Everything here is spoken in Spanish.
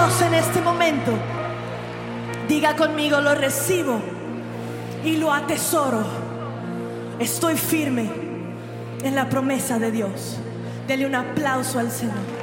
Dios en este momento. Diga conmigo: lo recibo y lo atesoro. Estoy firme en la promesa de Dios. Dele un aplauso al Señor.